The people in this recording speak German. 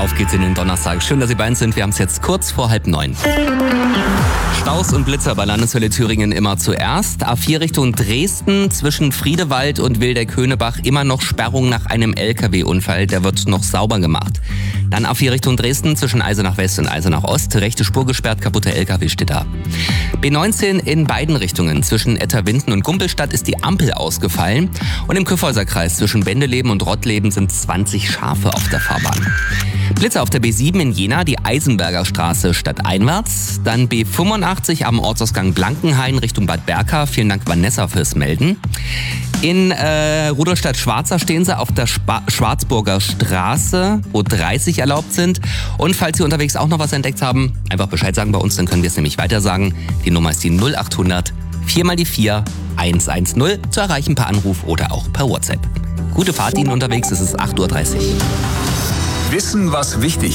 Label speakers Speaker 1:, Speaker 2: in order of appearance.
Speaker 1: Auf geht's in den Donnerstag. Schön, dass Sie bei uns sind. Wir haben es jetzt kurz vor 8:30. Staus und Blitzer bei Landeshölle Thüringen immer zuerst. A4 Richtung Dresden zwischen Friedewald und Wildeck-Höhnebach immer noch Sperrung nach einem LKW-Unfall. Der wird noch sauber gemacht. Dann A4 Richtung Dresden zwischen Eisenach West und Eisenach Ost. Rechte Spur gesperrt, kaputter LKW steht da. B19 in beiden Richtungen. Zwischen Etterwinden und Gumpelstadt ist die Ampel ausgefallen. Und im Kyffhäuserkreis zwischen Bendeleben und Rottleben sind 20 Schafe auf der Fahrbahn. Blitzer auf der B7 in Jena, die Eisenberger Straße stadteinwärts. Dann B85 am Ortsausgang Blankenhain Richtung Bad Berka. Vielen Dank, Vanessa, fürs Melden. In Rudolstadt-Schwarza stehen sie auf der Schwarzburger Straße, wo 30 erlaubt sind. Und falls Sie unterwegs auch noch was entdeckt haben, einfach Bescheid sagen bei uns, dann können wir es nämlich weiter sagen. Die Nummer ist die 0800 4x4 110 zu erreichen per Anruf oder auch per WhatsApp. Gute Fahrt Ihnen unterwegs, es ist 8:30 Uhr.
Speaker 2: Wissen, was wichtig